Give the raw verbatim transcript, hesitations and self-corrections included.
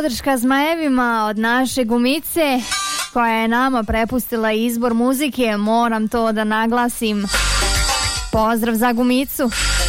podrška Zmajevima od naše Gumice, koja je nama prepustila izbor muzike, moram to da naglasim. Pozdrav za Gumicu.